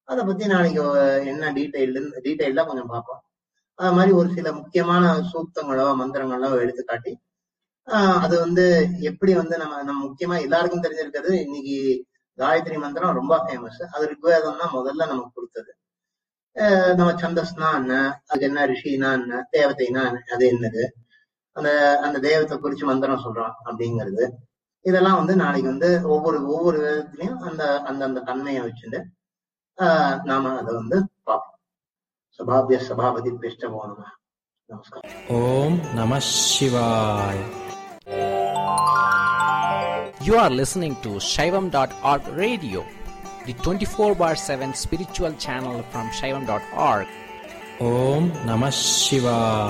அதை பத்தி நாளைக்கு என்ன டீட்டெயிலா கொஞ்சம் பார்ப்போம். அது மாதிரி ஒரு சில முக்கியமான சூக்தங்களோ மந்திரங்களோ எடுத்துக்காட்டி அது எப்படி நம்ம முக்கியமா எல்லாருக்கும் தெரிஞ்சிருக்கிறது. இன்னைக்கு காயத்ரி மந்திரம் ரொம்ப ஃபேமஸ். அது ரிக்வேதம் தான் முதல்ல நமக்கு கொடுத்தது. நம்ம சந்தஸ்னா என்ன, அது என்ன, ரிஷினா என்ன, தேவதைனா அது என்னது, அந்த தெய்வத்தை குறிச்சு மந்திரம் சொல்றோம் அப்படிங்கிறது, இதெல்லாம் நாளைக்கு ஒவ்வொரு விதத்திலையும் அந்த தன்மையை வச்சுட்டு நாம அதை பார்ப்போம். சபாபிய சபாபதி பிஷ்டமோ நம. நமஸ்காரம். ஓம் நம சிவாய். You are listening to Shaivam.org radio, the 24/7 spiritual channel from Shaivam.org. Om Namah Shivaya.